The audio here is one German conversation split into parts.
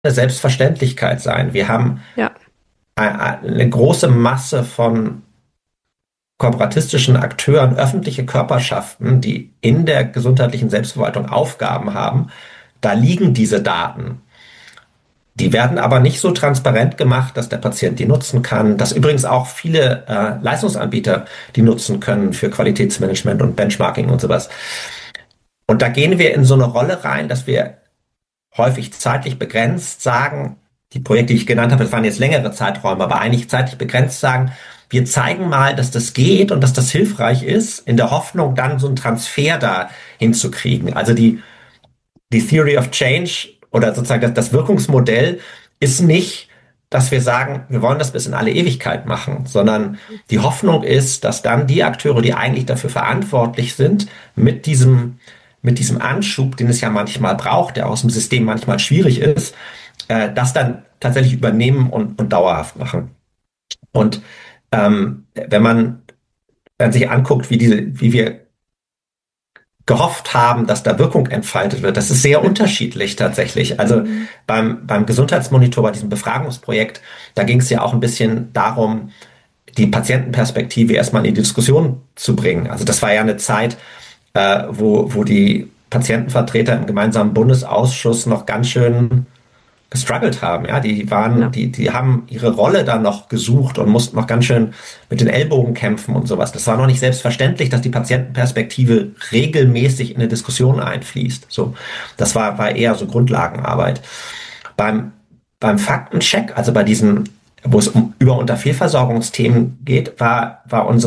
eine Selbstverständlichkeit sein. Wir haben Ja. eine große Masse von korporatistischen Akteuren, öffentliche Körperschaften, die in der gesundheitlichen Selbstverwaltung Aufgaben haben. Da liegen diese Daten. Die werden aber nicht so transparent gemacht, dass der Patient die nutzen kann, dass übrigens auch viele Leistungsanbieter die nutzen können für Qualitätsmanagement und Benchmarking und sowas. Und da gehen wir in so eine Rolle rein, dass wir häufig zeitlich begrenzt sagen, die Projekte, die ich genannt habe, das waren jetzt längere Zeiträume, aber eigentlich zeitlich begrenzt sagen, wir zeigen mal, dass das geht und dass das hilfreich ist, in der Hoffnung, dann so einen Transfer da hinzukriegen. Also die Theory of Change oder sozusagen das Wirkungsmodell ist nicht, dass wir sagen, wir wollen das bis in alle Ewigkeit machen, sondern die Hoffnung ist, dass dann die Akteure, die eigentlich dafür verantwortlich sind, mit diesem Anschub, den es ja manchmal braucht, der aus dem System manchmal schwierig ist, das dann tatsächlich übernehmen und dauerhaft machen. Und wenn man dann sich anguckt, wie wir gehofft haben, dass da Wirkung entfaltet wird, das ist sehr unterschiedlich tatsächlich. Also beim Gesundheitsmonitor, bei diesem Befragungsprojekt, da ging es ja auch ein bisschen darum, die Patientenperspektive erstmal in die Diskussion zu bringen. Also das war ja eine Zeit, wo die Patientenvertreter im gemeinsamen Bundesausschuss noch ganz schön gestruggelt haben. Ja, Ja. die haben ihre Rolle da noch gesucht und mussten noch ganz schön mit den Ellbogen kämpfen und sowas. Das war noch nicht selbstverständlich, dass die Patientenperspektive regelmäßig in eine Diskussion einfließt. So, das war eher so Grundlagenarbeit. Beim Faktencheck, also bei diesen, wo es um Über- und Unterfehlversorgungsthemen geht, war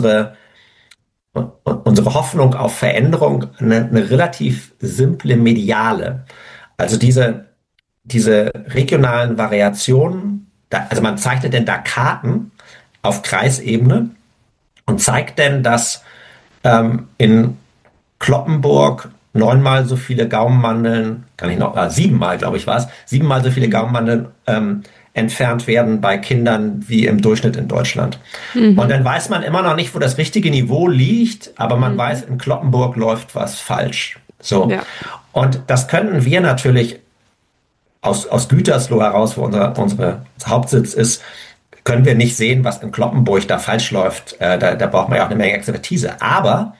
unsere Hoffnung auf Veränderung eine relativ simple mediale. Also diese regionalen Variationen, also man zeichnet denn da Karten auf Kreisebene und zeigt denn, dass in Cloppenburg 9-mal so viele Gaumenmandeln, kann ich noch, 7-mal, glaube ich, war es, 7-mal so viele Gaumenmandeln entfernt werden bei Kindern wie im Durchschnitt in Deutschland. Und Mhm. dann weiß man immer noch nicht, wo das richtige Niveau liegt, aber man weiß, Mhm. in Cloppenburg läuft was falsch. So. Ja. Und das können wir natürlich aus Gütersloh heraus, wo unser Hauptsitz ist, können wir nicht sehen, was in Cloppenburg da falsch läuft. Da braucht man ja auch eine Menge Expertise. Aber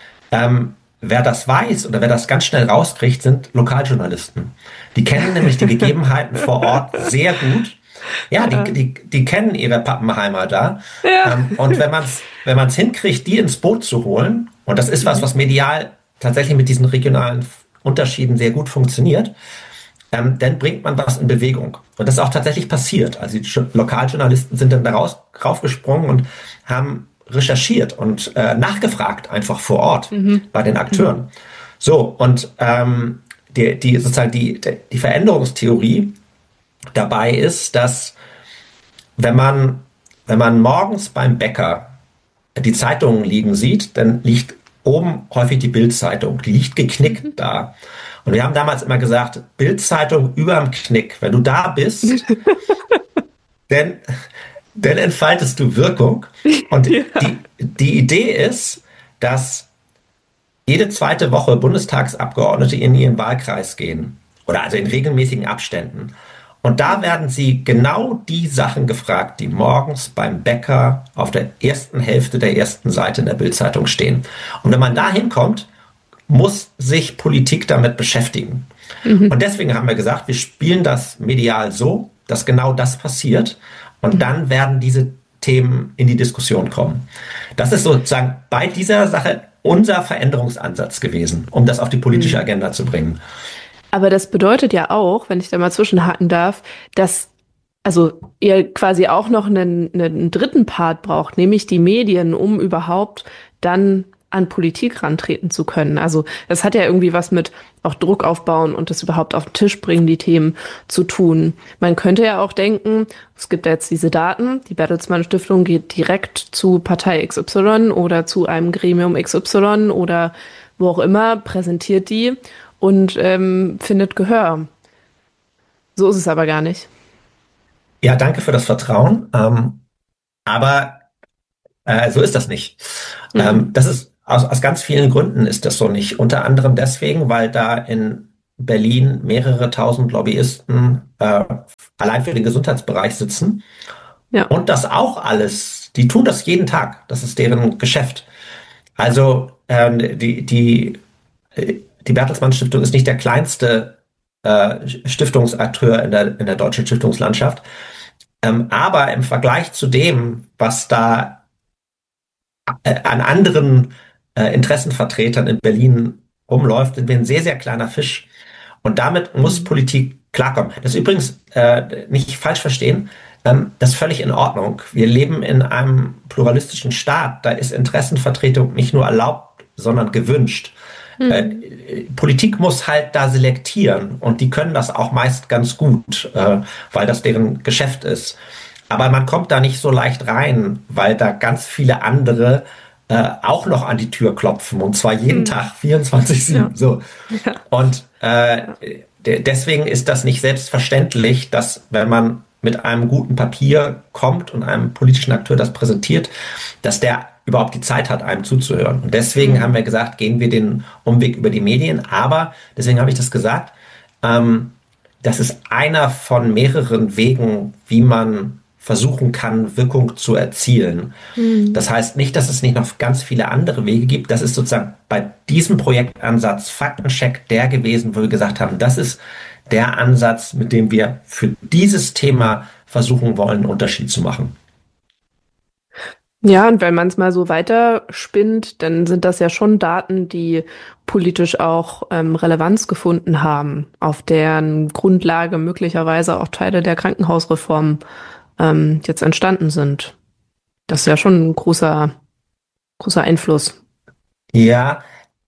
wer das weiß oder wer das ganz schnell rauskriegt, sind Lokaljournalisten. Die kennen nämlich die Gegebenheiten vor Ort sehr gut. Ja, Ja. die kennen ihre Pappenheimer da. Ja. Und wenn man's hinkriegt, die ins Boot zu holen, und das ist was medial tatsächlich mit diesen regionalen Unterschieden sehr gut funktioniert, dann bringt man was in Bewegung. Und das ist auch tatsächlich passiert. Also die Lokaljournalisten sind dann da raufgesprungen und haben recherchiert und nachgefragt einfach vor Ort bei den Akteuren. So, und sozusagen die Veränderungstheorie dabei ist, dass wenn man morgens beim Bäcker die Zeitungen liegen sieht, dann liegt oben häufig die Bild-Zeitung. Die liegt geknickt da. Und wir haben damals immer gesagt, Bild-Zeitung überm Knick. Wenn du da bist, dann, dann entfaltest du Wirkung. Und Ja. die Idee ist, dass jede zweite Woche Bundestagsabgeordnete in ihren Wahlkreis gehen. Oder also in regelmäßigen Abständen. Und da werden sie genau die Sachen gefragt, die morgens beim Bäcker auf der ersten Hälfte der ersten Seite in der Bild-Zeitung stehen. Und wenn man da hinkommt, muss sich Politik damit beschäftigen. Und deswegen haben wir gesagt, wir spielen das medial so, dass genau das passiert. Und dann werden diese Themen in die Diskussion kommen. Das ist sozusagen bei dieser Sache unser Veränderungsansatz gewesen, um das auf die politische Agenda zu bringen. Aber das bedeutet ja auch, wenn ich da mal zwischenhaken darf, dass also ihr quasi auch noch einen dritten Part braucht, nämlich die Medien, um überhaupt dann an Politik rantreten zu können. Also das hat ja irgendwie was mit auch Druck aufbauen und das überhaupt auf den Tisch bringen, die Themen zu tun. Man könnte ja auch denken, es gibt ja jetzt diese Daten, die Bertelsmann Stiftung geht direkt zu Partei XY oder zu einem Gremium XY oder wo auch immer, präsentiert die und findet Gehör. So ist es aber gar nicht. Ja, danke für das Vertrauen. Aber so ist das nicht. Mhm. Das ist aus ganz vielen Gründen ist das so nicht. Unter anderem deswegen, weil da in Berlin mehrere tausend Lobbyisten allein für den Gesundheitsbereich sitzen. Ja. Und das auch alles, die tun das jeden Tag. Das ist deren Geschäft. Also die Bertelsmann Stiftung ist nicht der kleinste Stiftungsakteur in der deutschen Stiftungslandschaft. Aber im Vergleich zu dem, was da an anderen Interessenvertretern in Berlin rumläuft, sind wir ein sehr, sehr kleiner Fisch. Und damit muss Politik klarkommen. Das ist übrigens nicht falsch verstehen. Das ist völlig in Ordnung. Wir leben in einem pluralistischen Staat. Da ist Interessenvertretung nicht nur erlaubt, sondern gewünscht. Politik muss halt da selektieren und die können das auch meist ganz gut, weil das deren Geschäft ist. Aber man kommt da nicht so leicht rein, weil da ganz viele andere auch noch an die Tür klopfen und zwar jeden Tag 24/7. Ja. So. Ja. Und deswegen ist das nicht selbstverständlich, dass wenn man mit einem guten Papier kommt und einem politischen Akteur das präsentiert, dass der überhaupt die Zeit hat, einem zuzuhören. Und deswegen haben wir gesagt, gehen wir den Umweg über die Medien. Aber, deswegen habe ich das gesagt, das ist einer von mehreren Wegen, wie man versuchen kann, Wirkung zu erzielen. Das heißt nicht, dass es nicht noch ganz viele andere Wege gibt. Das ist sozusagen bei diesem Projektansatz Faktencheck der gewesen, wo wir gesagt haben, das ist der Ansatz, mit dem wir für dieses Thema versuchen wollen, einen Unterschied zu machen. Ja, und wenn man es mal so weiterspinnt, dann sind das ja schon Daten, die politisch auch Relevanz gefunden haben, auf deren Grundlage möglicherweise auch Teile der Krankenhausreform jetzt entstanden sind. Das ist ja schon ein großer Einfluss. Ja,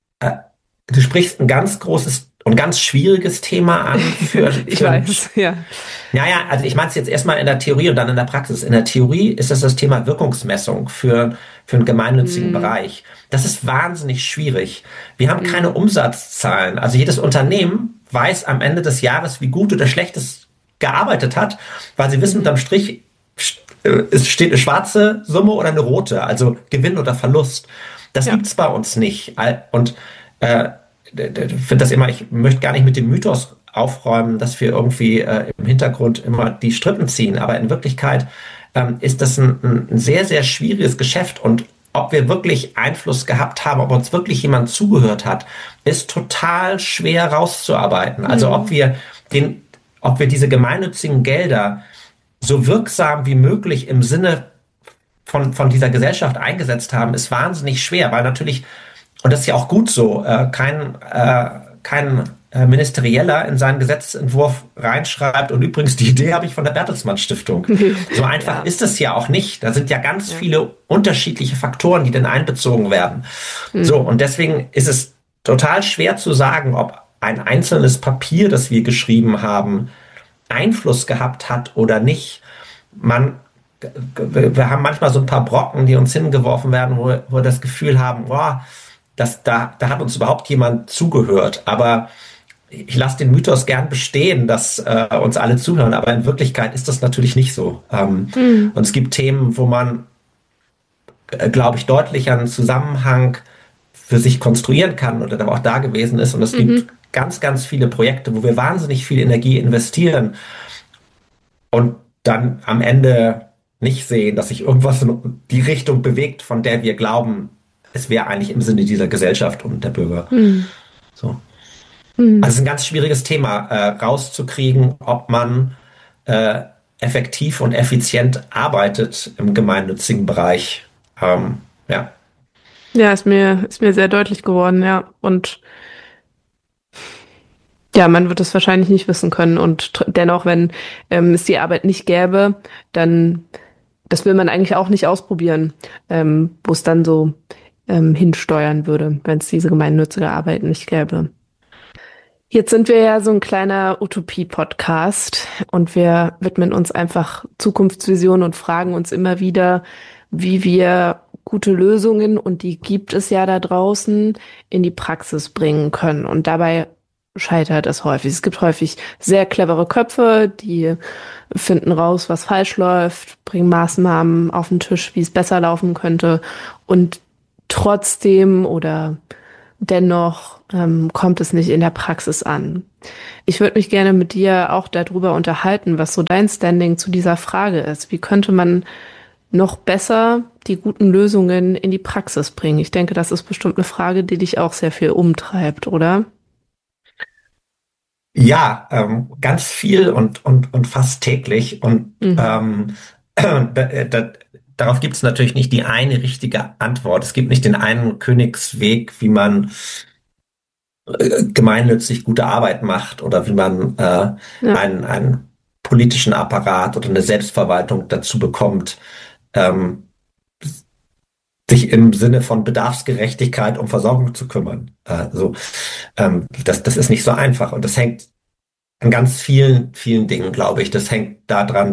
du sprichst ein ganz großes und ganz schwieriges Thema an. Ich weiß, ja. Naja, also ich meine es jetzt erstmal in der Theorie und dann in der Praxis. In der Theorie ist das Thema Wirkungsmessung für einen gemeinnützigen Bereich. Das ist wahnsinnig schwierig. Wir haben keine Umsatzzahlen. Also jedes Unternehmen weiß am Ende des Jahres, wie gut oder schlecht es gearbeitet hat, weil sie wissen, unterm Strich es steht eine schwarze Summe oder eine rote, also Gewinn oder Verlust. Das gibt's bei uns nicht. Und ich finde das immer, ich möchte gar nicht mit dem Mythos aufräumen, dass wir irgendwie im Hintergrund immer die Strippen ziehen. Aber in Wirklichkeit ist das ein sehr, sehr schwieriges Geschäft. Und ob wir wirklich Einfluss gehabt haben, ob uns wirklich jemand zugehört hat, ist total schwer rauszuarbeiten. Also ob wir diese gemeinnützigen Gelder so wirksam wie möglich im Sinne von dieser Gesellschaft eingesetzt haben, ist wahnsinnig schwer, weil natürlich, und das ist ja auch gut so, kein Ministerieller in seinen Gesetzentwurf reinschreibt, und übrigens die Idee habe ich von der Bertelsmann Stiftung. So einfach ist es ja auch nicht. Da sind ja ganz viele unterschiedliche Faktoren, die dann einbezogen werden. So, und deswegen ist es total schwer zu sagen, ob ein einzelnes Papier, das wir geschrieben haben, Einfluss gehabt hat oder nicht. Wir haben manchmal so ein paar Brocken, die uns hingeworfen werden, wo wir das Gefühl haben, boah, da hat uns überhaupt jemand zugehört. Aber ich lasse den Mythos gern bestehen, dass uns alle zuhören, aber in Wirklichkeit ist das natürlich nicht so. Und es gibt Themen, wo man, glaube ich, deutlich einen Zusammenhang für sich konstruieren kann oder auch da gewesen ist. Und es gibt ganz, ganz viele Projekte, wo wir wahnsinnig viel Energie investieren und dann am Ende nicht sehen, dass sich irgendwas in die Richtung bewegt, von der wir glauben, es wäre eigentlich im Sinne dieser Gesellschaft und der Bürger. So. Also es ist ein ganz schwieriges Thema, rauszukriegen, ob man effektiv und effizient arbeitet im gemeinnützigen Bereich. Ja. Ja, ist mir sehr deutlich geworden, ja. Und ja, man wird es wahrscheinlich nicht wissen können. Und dennoch, wenn es die Arbeit nicht gäbe, dann, das will man eigentlich auch nicht ausprobieren, wo es dann so hinsteuern würde, wenn es diese gemeinnützige Arbeit nicht gäbe. Jetzt sind wir ja so ein kleiner Utopie-Podcast und wir widmen uns einfach Zukunftsvisionen und fragen uns immer wieder, wie wir gute Lösungen, und die gibt es ja da draußen, in die Praxis bringen können. Und dabei scheitert es häufig. Es gibt häufig sehr clevere Köpfe, die finden raus, was falsch läuft, bringen Maßnahmen auf den Tisch, wie es besser laufen könnte. Und trotzdem oder dennoch kommt es nicht in der Praxis an. Ich würde mich gerne mit dir auch darüber unterhalten, was so dein Standing zu dieser Frage ist. Wie könnte man noch besser die guten Lösungen in die Praxis bringen? Ich denke, das ist bestimmt eine Frage, die dich auch sehr viel umtreibt, oder? Ja, ganz viel und fast täglich. Und darauf gibt es natürlich nicht die eine richtige Antwort. Es gibt nicht den einen Königsweg, wie man gemeinnützig gute Arbeit macht oder wie man einen politischen Apparat oder eine Selbstverwaltung dazu bekommt, sich im Sinne von Bedarfsgerechtigkeit um Versorgung zu kümmern. Das ist nicht so einfach und das hängt an ganz vielen, vielen Dingen, glaube ich. Das hängt daran,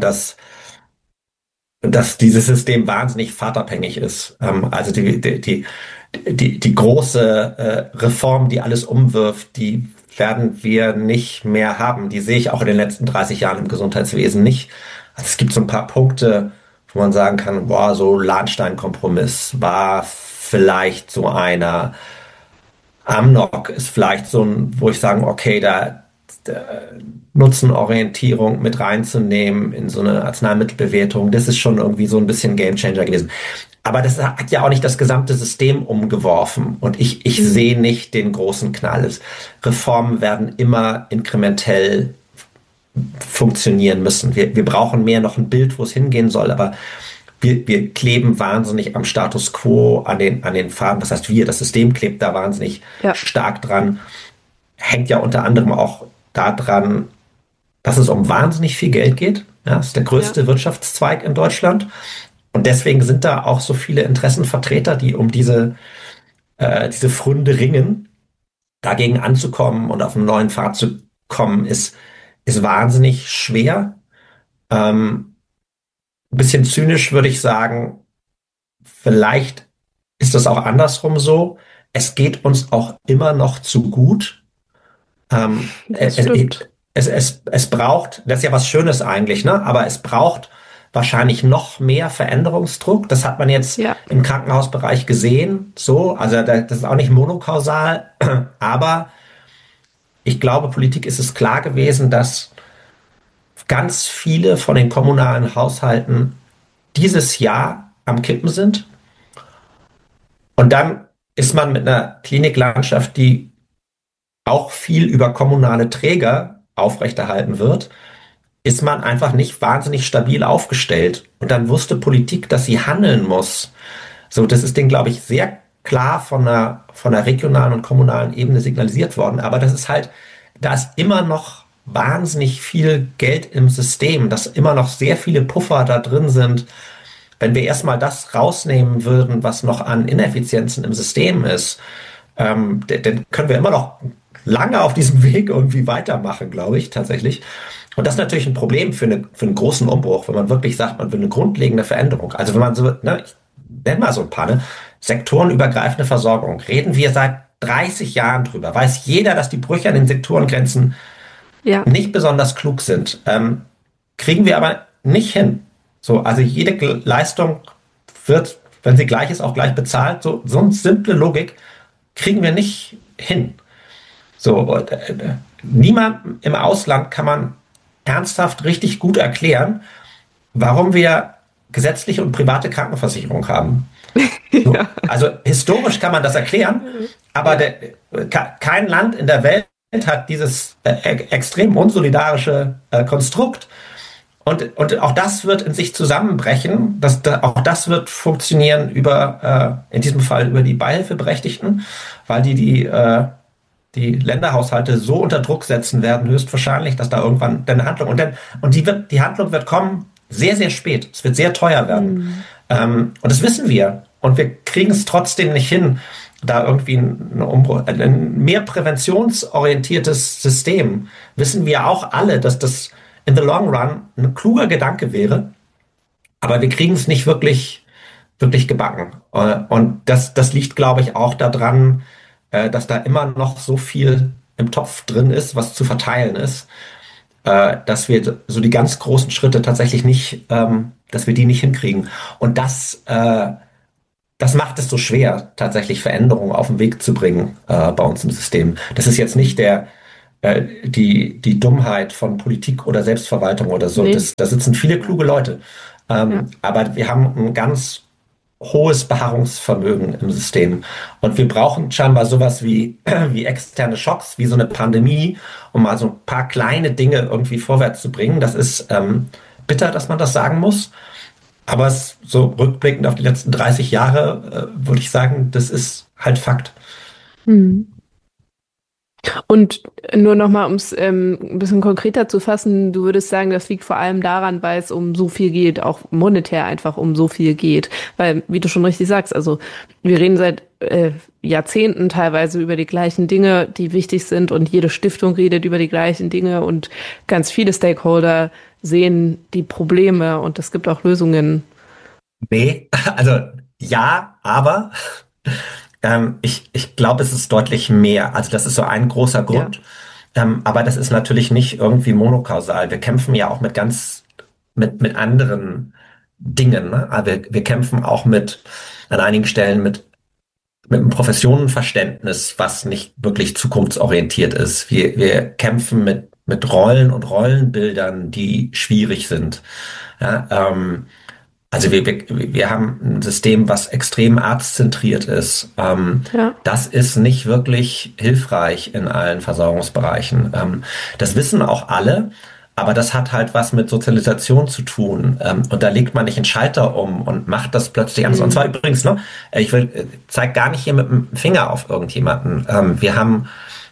dass dieses System wahnsinnig fahrtabhängig ist. Also die große Reform, die alles umwirft, die werden wir nicht mehr haben. Die sehe ich auch in den letzten 30 Jahren im Gesundheitswesen nicht. Also es gibt so ein paar Punkte, wo man sagen kann, boah, so Lahnstein-Kompromiss war vielleicht so einer. Amnok ist vielleicht so ein, wo ich sage, okay, da Nutzenorientierung mit reinzunehmen in so eine Arzneimittelbewertung, das ist schon irgendwie so ein bisschen Gamechanger gewesen. Aber das hat ja auch nicht das gesamte System umgeworfen. Und ich sehe nicht den großen Knall. Reformen werden immer inkrementell funktionieren müssen. Wir brauchen mehr noch ein Bild, wo es hingehen soll, aber wir kleben wahnsinnig am Status quo, an den Faden. Das heißt, das System klebt da wahnsinnig stark dran. Hängt ja unter anderem auch daran, dass es um wahnsinnig viel Geld geht. Ja, das ist der größte Wirtschaftszweig in Deutschland. Und deswegen sind da auch so viele Interessenvertreter, die um diese Pfründe ringen. Dagegen anzukommen und auf einen neuen Pfad zu kommen, ist wahnsinnig schwer. Ein bisschen zynisch würde ich sagen, vielleicht ist das auch andersrum so. Es geht uns auch immer noch zu gut. Es braucht, das ist ja was Schönes eigentlich, ne? Aber es braucht wahrscheinlich noch mehr Veränderungsdruck. Das hat man jetzt im Krankenhausbereich gesehen. So, also das ist auch nicht monokausal, aber ich glaube, Politik ist es klar gewesen, dass ganz viele von den kommunalen Haushalten dieses Jahr am Kippen sind. Und dann ist man mit einer Kliniklandschaft, die auch viel über kommunale Träger aufrechterhalten wird, ist man einfach nicht wahnsinnig stabil aufgestellt. Und dann wusste Politik, dass sie handeln muss. So, das ist denen, glaube ich, sehr klar von der regionalen und kommunalen Ebene signalisiert worden. Aber das ist halt, da ist immer noch wahnsinnig viel Geld im System, dass immer noch sehr viele Puffer da drin sind. Wenn wir erstmal das rausnehmen würden, was noch an Ineffizienzen im System ist, dann können wir immer noch lange auf diesem Weg irgendwie weitermachen, glaube ich, tatsächlich. Und das ist natürlich ein Problem für einen großen Umbruch, wenn man wirklich sagt, man will eine grundlegende Veränderung. Also wenn man so, ich nenne mal so ein paar, sektorenübergreifende Versorgung, reden wir seit 30 Jahren drüber. Weiß jeder, dass die Brüche an den Sektorengrenzen nicht besonders klug sind. Kriegen wir aber nicht hin. So, also jede Leistung wird, wenn sie gleich ist, auch gleich bezahlt. So eine simple Logik kriegen wir nicht hin. So, niemand im Ausland kann man ernsthaft richtig gut erklären, warum wir gesetzliche und private Krankenversicherung haben. So, also historisch kann man das erklären, aber kein Land in der Welt hat dieses extrem unsolidarische Konstrukt. Und auch das wird in sich zusammenbrechen. Auch das wird funktionieren in diesem Fall über die Beihilfeberechtigten, weil die Länderhaushalte so unter Druck setzen werden, höchstwahrscheinlich, dass da irgendwann eine Handlung die Handlung wird kommen sehr, sehr spät. Es wird sehr teuer werden. Und das wissen wir. Und wir kriegen es trotzdem nicht hin, da irgendwie ein mehr präventionsorientiertes System. Wissen wir auch alle, dass das in the long run ein kluger Gedanke wäre. Aber wir kriegen es nicht wirklich gebacken. Und das liegt, glaube ich, auch daran, dass da immer noch so viel im Topf drin ist, was zu verteilen ist, dass wir so die ganz großen Schritte tatsächlich nicht, dass wir die nicht hinkriegen. Und das das macht es so schwer, tatsächlich Veränderungen auf den Weg zu bringen bei uns im System. Das ist jetzt nicht die Dummheit von Politik oder Selbstverwaltung oder so. Nee. Da sitzen viele kluge Leute. Ja. Aber wir haben ein ganz hohes Beharrungsvermögen im System. Und wir brauchen scheinbar sowas wie externe Schocks, wie so eine Pandemie, um mal so ein paar kleine Dinge irgendwie vorwärts zu bringen. Das ist bitter, dass man das sagen muss. Aber so rückblickend auf die letzten 30 Jahre würde ich sagen, das ist halt Fakt. Mhm. Und nur nochmal, um es ein bisschen konkreter zu fassen, du würdest sagen, das liegt vor allem daran, weil es um so viel geht, auch monetär einfach um so viel geht. Weil, wie du schon richtig sagst, also wir reden seit Jahrzehnten teilweise über die gleichen Dinge, die wichtig sind, und jede Stiftung redet über die gleichen Dinge und ganz viele Stakeholder sehen die Probleme und es gibt auch Lösungen. Nee, also ja, aber ich glaube, es ist deutlich mehr. Also das ist so ein großer Ja. Grund. Aber das ist natürlich nicht irgendwie monokausal. Wir kämpfen ja auch mit anderen Dingen. Ne? Aber wir kämpfen auch an einigen Stellen mit einem Professionenverständnis, was nicht wirklich zukunftsorientiert ist. Wir kämpfen mit Rollen und Rollenbildern, die schwierig sind. Ja, also wir haben ein System, was extrem arztzentriert ist. Ja. Das ist nicht wirklich hilfreich in allen Versorgungsbereichen. Das wissen auch alle, aber das hat halt was mit Sozialisation zu tun. Und da legt man nicht einen Schalter um und macht das plötzlich anders. Und zwar übrigens, ne, zeig gar nicht hier mit dem Finger auf irgendjemanden. Wir haben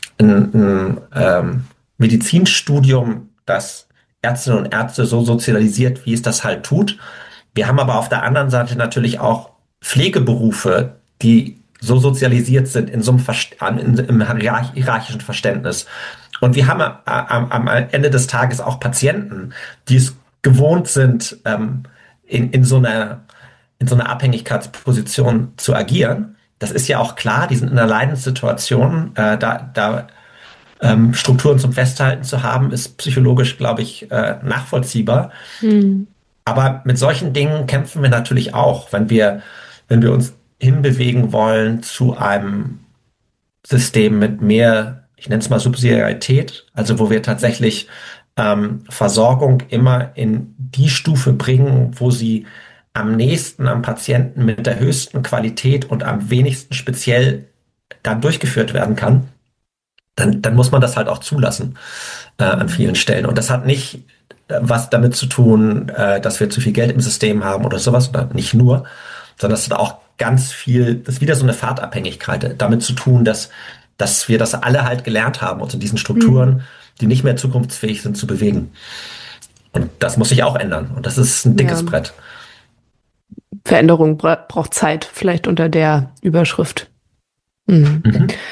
ein Medizinstudium, das Ärztinnen und Ärzte so sozialisiert, wie es das halt tut. Wir haben aber auf der anderen Seite natürlich auch Pflegeberufe, die so sozialisiert sind in so im hierarchischen Verständnis. Und wir haben am Ende des Tages auch Patienten, die es gewohnt sind, in so einer Abhängigkeitsposition zu agieren. Das ist ja auch klar, die sind in einer Leidenssituation. Da Strukturen zum Festhalten zu haben, ist psychologisch, glaube ich, nachvollziehbar. Hm. Aber mit solchen Dingen kämpfen wir natürlich auch, wenn wir uns hinbewegen wollen zu einem System mit mehr, ich nenne es mal Subsidiarität, also wo wir tatsächlich Versorgung immer in die Stufe bringen, wo sie am nächsten am Patienten mit der höchsten Qualität und am wenigsten speziell dann durchgeführt werden kann, dann muss man das halt auch zulassen an vielen Stellen. Und das hat nicht was damit zu tun, dass wir zu viel Geld im System haben oder sowas, oder nicht nur, sondern das hat auch ganz viel, das ist wieder so eine Fahrtabhängigkeit, damit zu tun, dass wir das alle halt gelernt haben, uns in diesen Strukturen, die nicht mehr zukunftsfähig sind, zu bewegen. Und das muss sich auch ändern. Und das ist ein dickes Brett. Veränderung braucht Zeit, vielleicht unter der Überschrift. Mhm.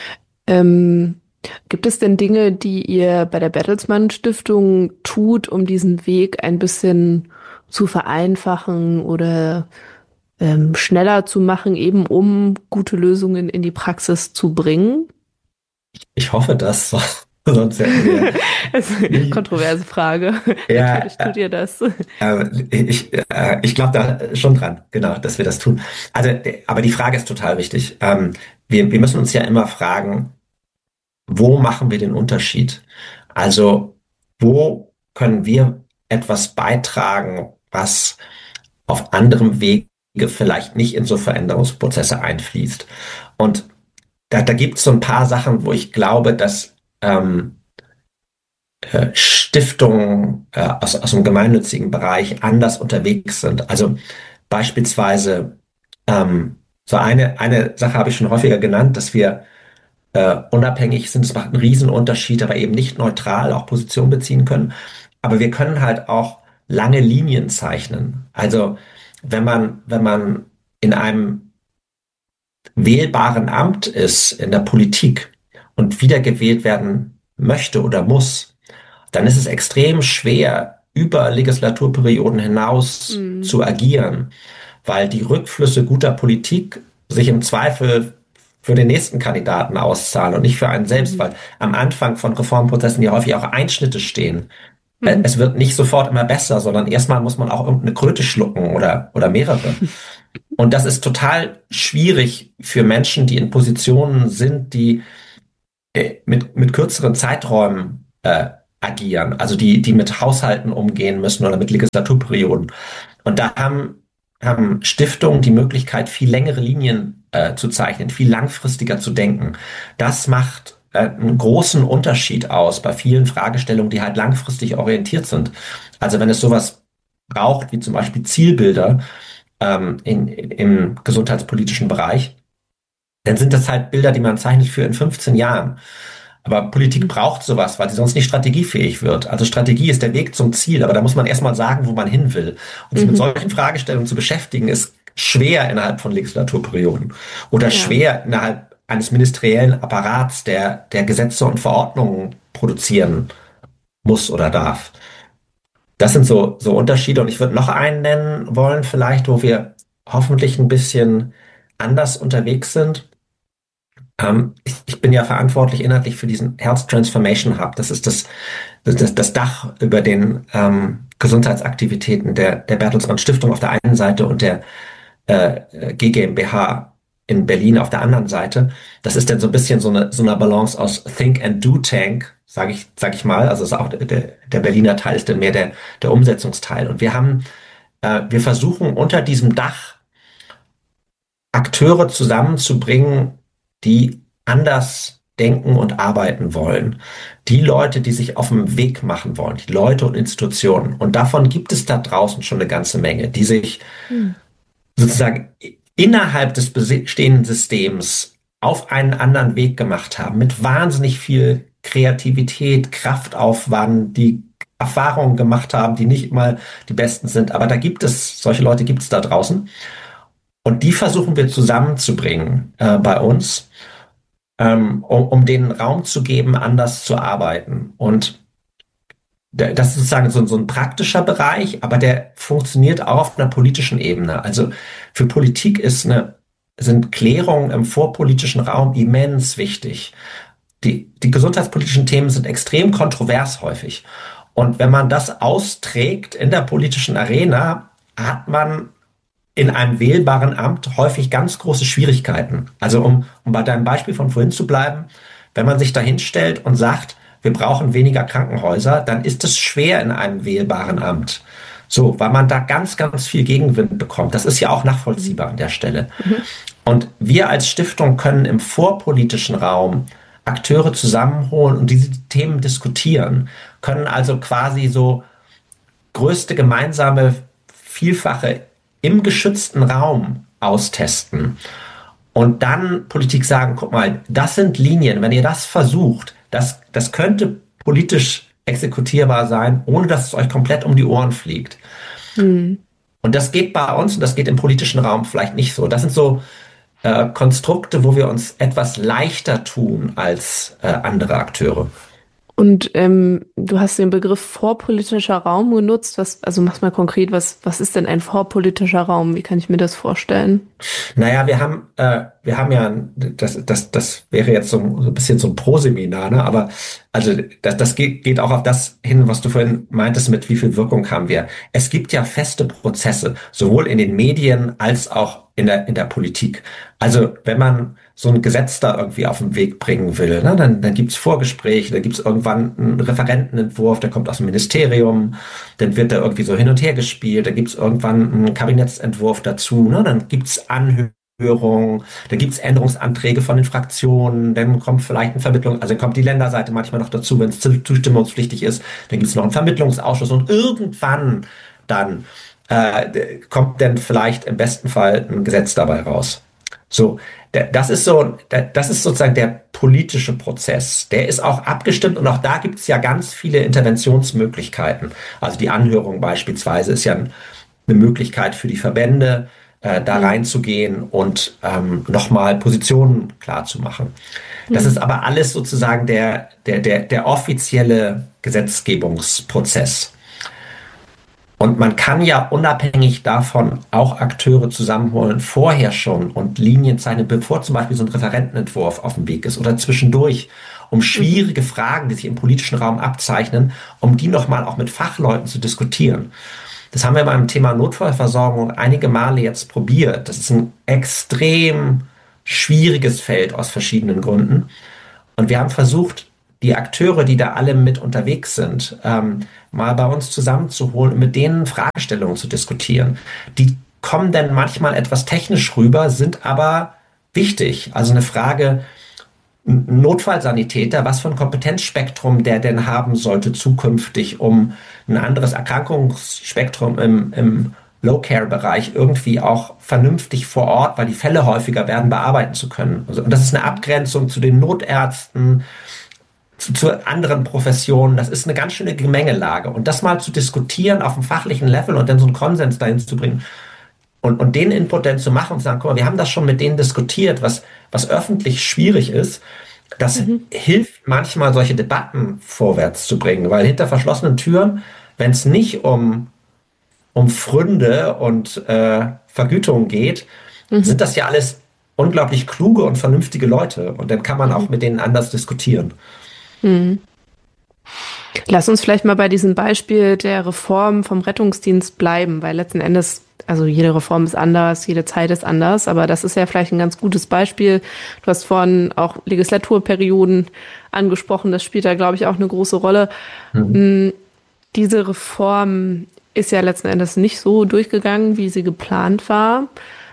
Gibt es denn Dinge, die ihr bei der Bertelsmann Stiftung tut, um diesen Weg ein bisschen zu vereinfachen oder schneller zu machen, eben um gute Lösungen in die Praxis zu bringen? Ich hoffe das. Sonst hätten wir. Das ist eine kontroverse Frage. Ja, natürlich tut ihr das. ich glaube da schon dran, genau, dass wir das tun. Also, aber die Frage ist total wichtig. Wir müssen uns ja immer fragen, wo machen wir den Unterschied? Also, wo können wir etwas beitragen, was auf anderem Wege vielleicht nicht in so Veränderungsprozesse einfließt? Und da gibt es so ein paar Sachen, wo ich glaube, dass Stiftungen aus dem gemeinnützigen Bereich anders unterwegs sind. Also beispielsweise so eine Sache habe ich schon häufiger genannt, dass wir unabhängig sind. Es macht einen Riesenunterschied, aber eben nicht neutral auch Position beziehen können. Aber wir können halt auch lange Linien zeichnen. Also wenn man in einem wählbaren Amt ist, in der Politik und wiedergewählt werden möchte oder muss, dann ist es extrem schwer, über Legislaturperioden hinaus zu agieren, weil die Rückflüsse guter Politik sich im Zweifel für den nächsten Kandidaten auszahlen und nicht für einen selbst, weil am Anfang von Reformprozessen ja häufig auch Einschnitte stehen, Es wird nicht sofort immer besser, sondern erstmal muss man auch irgendeine Kröte schlucken oder mehrere. Und das ist total schwierig für Menschen, die in Positionen sind, die mit kürzeren Zeiträumen agieren, also die mit Haushalten umgehen müssen oder mit Legislaturperioden. Und da haben Stiftungen die Möglichkeit, viel längere Linien zu zeichnen, viel langfristiger zu denken. Das macht einen großen Unterschied aus bei vielen Fragestellungen, die halt langfristig orientiert sind. Also wenn es sowas braucht, wie zum Beispiel Zielbilder im gesundheitspolitischen Bereich, dann sind das halt Bilder, die man zeichnet für in 15 Jahren. Aber Politik braucht sowas, weil sie sonst nicht strategiefähig wird. Also Strategie ist der Weg zum Ziel, aber da muss man erstmal sagen, wo man hin will. Und sich mit solchen Fragestellungen zu beschäftigen, ist schwer innerhalb von Legislaturperioden oder schwer innerhalb eines ministeriellen Apparats, der Gesetze und Verordnungen produzieren muss oder darf. Das sind so Unterschiede. Und ich würde noch einen nennen wollen, vielleicht, wo wir hoffentlich ein bisschen anders unterwegs sind. Ich bin ja verantwortlich inhaltlich für diesen Health Transformation Hub. Das ist das Dach über den Gesundheitsaktivitäten der Bertelsmann Stiftung auf der einen Seite und der GmbH in Berlin auf der anderen Seite. Das ist dann so ein bisschen so eine Balance aus Think and Do Tank, sag ich mal. Also ist auch der Berliner Teil ist dann mehr der Umsetzungsteil. Und wir versuchen unter diesem Dach Akteure zusammenzubringen, die anders denken und arbeiten wollen. Die Leute, die sich auf den Weg machen wollen, die Leute und Institutionen. Und davon gibt es da draußen schon eine ganze Menge, die sich sozusagen innerhalb des bestehenden Systems auf einen anderen Weg gemacht haben, mit wahnsinnig viel Kreativität, Kraftaufwand, die Erfahrungen gemacht haben, die nicht immer die besten sind. Aber solche Leute gibt es da draußen. Und die versuchen wir zusammenzubringen bei uns, um denen Raum zu geben, anders zu arbeiten. Und das ist sozusagen so ein praktischer Bereich, aber der funktioniert auch auf einer politischen Ebene. Also für Politik sind Klärungen im vorpolitischen Raum immens wichtig. Die gesundheitspolitischen Themen sind extrem kontrovers häufig. Und wenn man das austrägt in der politischen Arena, hat man in einem wählbaren Amt häufig ganz große Schwierigkeiten. Also um bei deinem Beispiel von vorhin zu bleiben, wenn man sich da hinstellt und sagt, wir brauchen weniger Krankenhäuser, dann ist es schwer in einem wählbaren Amt. So, weil man da ganz, ganz viel Gegenwind bekommt. Das ist ja auch nachvollziehbar an der Stelle. Und wir als Stiftung können im vorpolitischen Raum Akteure zusammenholen und diese Themen diskutieren, können also quasi so größte gemeinsame Vielfache im geschützten Raum austesten und dann Politik sagen, guck mal, das sind Linien, wenn ihr das versucht, das könnte politisch exekutierbar sein, ohne dass es euch komplett um die Ohren fliegt. Und das geht bei uns und das geht im politischen Raum vielleicht nicht so. Das sind so Konstrukte, wo wir uns etwas leichter tun als andere Akteure. Und du hast den Begriff vorpolitischer Raum genutzt. Also mach's mal konkret, was ist denn ein vorpolitischer Raum? Wie kann ich mir das vorstellen? Naja, wir haben ja, das wäre jetzt so ein bisschen so ein Proseminar, ne? Aber also das geht auch auf das hin, was du vorhin meintest, mit wie viel Wirkung haben wir. Es gibt ja feste Prozesse, sowohl in den Medien als auch in der Politik. Also wenn man so ein Gesetz da irgendwie auf den Weg bringen will, ne, dann gibt's Vorgespräche, dann gibt's irgendwann einen Referentenentwurf, der kommt aus dem Ministerium, dann wird da irgendwie so hin und her gespielt, dann gibt's irgendwann einen Kabinettsentwurf dazu, ne, dann gibt's Anhörungen, dann gibt's Änderungsanträge von den Fraktionen, dann kommt vielleicht eine Vermittlung, also dann kommt die Länderseite manchmal noch dazu, wenn es zustimmungspflichtig ist, dann gibt's noch einen Vermittlungsausschuss und irgendwann dann kommt dann vielleicht im besten Fall ein Gesetz dabei raus. So, das ist sozusagen der politische Prozess. Der ist auch abgestimmt und auch da gibt es ja ganz viele Interventionsmöglichkeiten. Also die Anhörung beispielsweise ist ja eine Möglichkeit für die Verbände, da reinzugehen und nochmal Positionen klar zu machen. Das ist aber alles sozusagen der offizielle Gesetzgebungsprozess. Und man kann ja unabhängig davon auch Akteure zusammenholen, vorher schon und Linien zeichnen, bevor zum Beispiel so ein Referentenentwurf auf dem Weg ist oder zwischendurch, um schwierige Fragen, die sich im politischen Raum abzeichnen, um die nochmal auch mit Fachleuten zu diskutieren. Das haben wir beim Thema Notfallversorgung einige Male jetzt probiert. Das ist ein extrem schwieriges Feld aus verschiedenen Gründen. Und wir haben versucht, die Akteure, die da alle mit unterwegs sind, mal bei uns zusammenzuholen und mit denen Fragestellungen zu diskutieren. Die kommen dann manchmal etwas technisch rüber, sind aber wichtig. Also eine Frage, ein Notfallsanitäter, was für ein Kompetenzspektrum der denn haben sollte zukünftig, um ein anderes Erkrankungsspektrum im Low-Care-Bereich irgendwie auch vernünftig vor Ort, weil die Fälle häufiger werden, bearbeiten zu können. Also, und das ist eine Abgrenzung zu den Notärzten, zu anderen Professionen. Das ist eine ganz schöne Gemengelage. Und das mal zu diskutieren auf dem fachlichen Level und dann so einen Konsens dahin zu bringen und den Input dann zu machen und zu sagen, guck mal, wir haben das schon mit denen diskutiert, was öffentlich schwierig ist. Das hilft manchmal, solche Debatten vorwärts zu bringen, weil hinter verschlossenen Türen, wenn es nicht um Pfründe und Vergütung geht, sind das ja alles unglaublich kluge und vernünftige Leute. Und dann kann man auch mit denen anders diskutieren. Lass uns vielleicht mal bei diesem Beispiel der Reform vom Rettungsdienst bleiben, weil letzten Endes, also jede Reform ist anders, jede Zeit ist anders, aber das ist ja vielleicht ein ganz gutes Beispiel. Du hast vorhin auch Legislaturperioden angesprochen, das spielt da, glaube ich, auch eine große Rolle. Diese Reform ist ja letzten Endes nicht so durchgegangen, wie sie geplant war.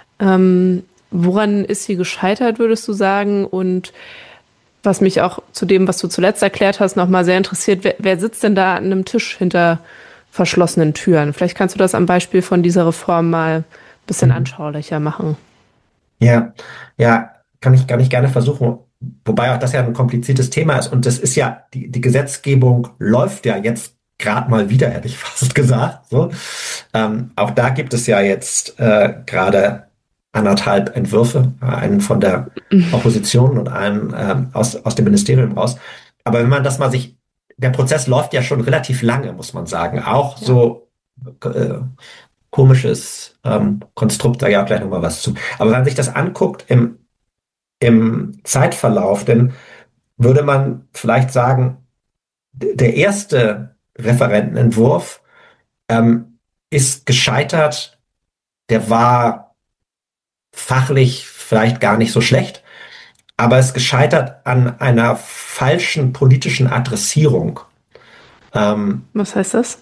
Woran ist sie gescheitert, würdest du sagen? Und was mich auch zu dem, was du zuletzt erklärt hast, nochmal sehr interessiert, wer sitzt denn da an einem Tisch hinter verschlossenen Türen? Vielleicht kannst du das am Beispiel von dieser Reform mal ein bisschen anschaulicher machen. Ja, kann ich gerne versuchen. Wobei auch das ja ein kompliziertes Thema ist. Und das ist ja, die Gesetzgebung läuft ja jetzt gerade mal wieder, hätte ich fast gesagt. So. Auch da gibt es ja jetzt gerade 1,5 Entwürfe, einen von der Opposition und einen aus dem Ministerium raus. Aber wenn man das mal der Prozess läuft ja schon relativ lange, muss man sagen. Auch so komisches Konstrukt, da ja gleich nochmal was zu. Aber wenn man sich das anguckt im Zeitverlauf, dann würde man vielleicht sagen, der erste Referentenentwurf ist gescheitert. Der war fachlich vielleicht gar nicht so schlecht, aber es ist gescheitert an einer falschen politischen Adressierung. Was heißt das?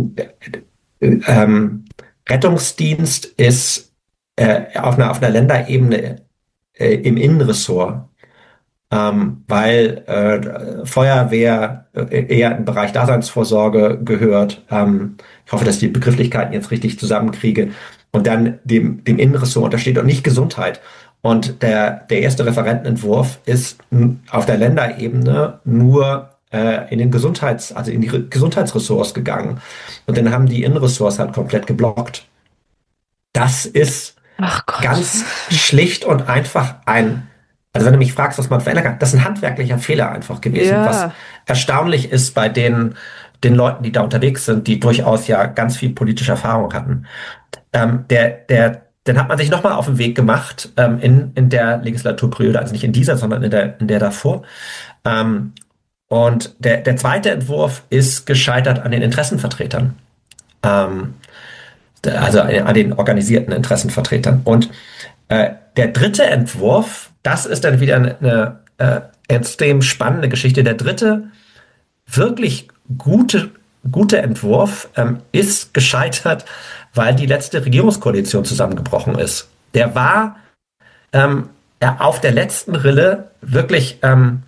Rettungsdienst ist auf einer Länderebene im Innenressort, weil Feuerwehr eher im Bereich Daseinsvorsorge gehört. Ich hoffe, dass ich die Begrifflichkeiten jetzt richtig zusammenkriege. Und dann dem Innenressort untersteht und nicht Gesundheit. Und der erste Referentenentwurf ist auf der Länderebene nur in die Gesundheitsressorts gegangen. Und dann haben die Innenressorts halt komplett geblockt. Das ist ganz schlicht und einfach also wenn du mich fragst, was man verändern kann, das ist ein handwerklicher Fehler einfach gewesen, was erstaunlich ist bei den Leuten, die da unterwegs sind, die durchaus ja ganz viel politische Erfahrung hatten. Dann hat man sich nochmal auf den Weg gemacht in der Legislaturperiode, also nicht in dieser, sondern in der davor. Und der zweite Entwurf ist gescheitert an den Interessenvertretern, also an den organisierten Interessenvertretern. Und der dritte Entwurf, das ist dann wieder eine extrem spannende Geschichte. Der dritte wirklich gute Entwurf ist gescheitert, weil die letzte Regierungskoalition zusammengebrochen ist. Der war auf der letzten Rille wirklich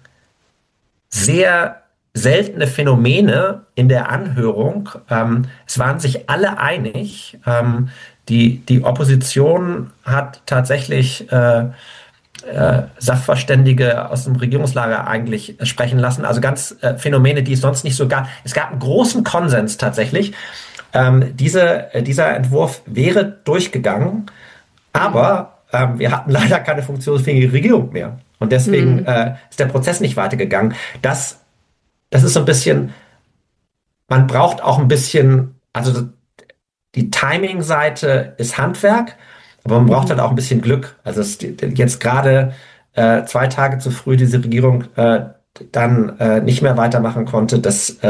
sehr seltene Phänomene in der Anhörung. Es waren sich alle einig. Die Opposition hat tatsächlich Sachverständige aus dem Regierungslager eigentlich sprechen lassen. Also ganz Phänomene, die es sonst nicht so gab. Es gab einen großen Konsens tatsächlich. Dieser Entwurf wäre durchgegangen, aber wir hatten leider keine funktionsfähige Regierung mehr. Und deswegen ist der Prozess nicht weitergegangen. Das ist so ein bisschen, man braucht auch ein bisschen, also die Timing-Seite ist Handwerk, aber man braucht halt auch ein bisschen Glück. Also jetzt gerade 2 Tage zu früh diese Regierung dann nicht mehr weitermachen konnte,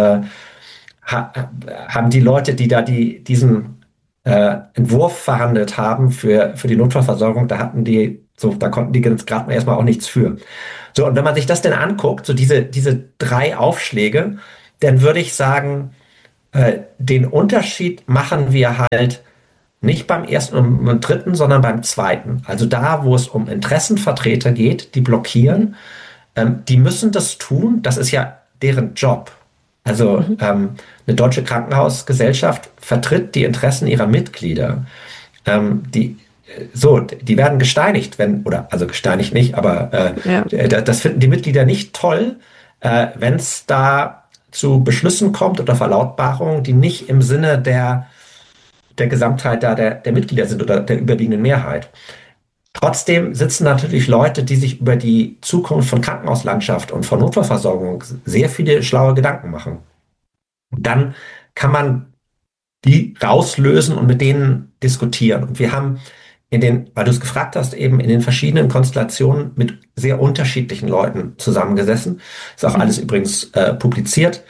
haben die Leute, die da diesen Entwurf verhandelt haben für die Notfallversorgung, da konnten die gerade erstmal auch nichts für. So, und wenn man sich das denn anguckt, so diese drei Aufschläge, dann würde ich sagen, den Unterschied machen wir halt nicht beim ersten und dritten, sondern beim zweiten. Also da, wo es um Interessenvertreter geht, die blockieren, die müssen das tun. Das ist ja deren Job. Also eine deutsche Krankenhausgesellschaft vertritt die Interessen ihrer Mitglieder. Die werden gesteinigt, also gesteinigt nicht, aber das finden die Mitglieder nicht toll, wenn es da zu Beschlüssen kommt oder Verlautbarungen, die nicht im Sinne der Gesamtheit der Mitglieder sind oder der überwiegenden Mehrheit. Trotzdem sitzen natürlich Leute, die sich über die Zukunft von Krankenhauslandschaft und von Notfallversorgung sehr viele schlaue Gedanken machen. Und dann kann man die rauslösen und mit denen diskutieren. Und wir haben weil du es gefragt hast, eben in den verschiedenen Konstellationen mit sehr unterschiedlichen Leuten zusammengesessen. Ist auch alles übrigens publiziert.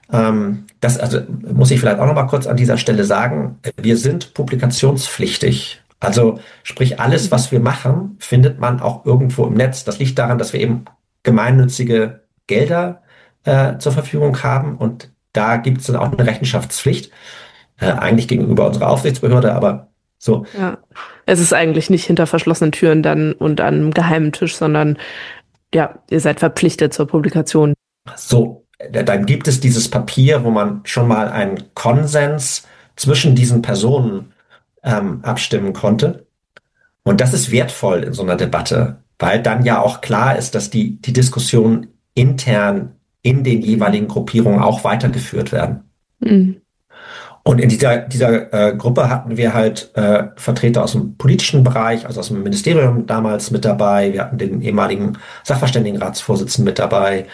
Das also muss ich vielleicht auch noch mal kurz an dieser Stelle sagen. Wir sind publikationspflichtig. Also sprich, alles, was wir machen, findet man auch irgendwo im Netz. Das liegt daran, dass wir eben gemeinnützige Gelder zur Verfügung haben. Und da gibt es dann auch eine Rechenschaftspflicht, eigentlich gegenüber unserer Aufsichtsbehörde, aber so. Ja, es ist eigentlich nicht hinter verschlossenen Türen dann und an einem geheimen Tisch, sondern ja, ihr seid verpflichtet zur Publikation. So, dann gibt es dieses Papier, wo man schon mal einen Konsens zwischen diesen Personen abstimmen konnte. Und das ist wertvoll in so einer Debatte, weil dann ja auch klar ist, dass die Diskussionen intern in den jeweiligen Gruppierungen auch weitergeführt werden. Mhm. Und in dieser Gruppe hatten wir halt Vertreter aus dem politischen Bereich, also aus dem Ministerium damals mit dabei. Wir hatten den ehemaligen Sachverständigenratsvorsitzenden mit dabei.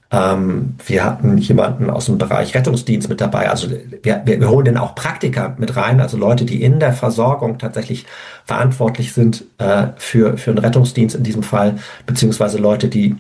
Wir hatten jemanden aus dem Bereich Rettungsdienst mit dabei. Also wir holen dann auch Praktiker mit rein, also Leute, die in der Versorgung tatsächlich verantwortlich sind für einen Rettungsdienst in diesem Fall, beziehungsweise Leute, die